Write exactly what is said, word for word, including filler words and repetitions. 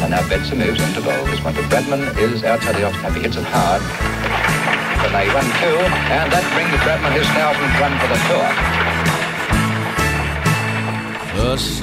And now Betzer moves into bowl. This one to Bradman is outside the off stump. He hits it hard. And they run two, and that brings Bradman his thousandth run for the tour. The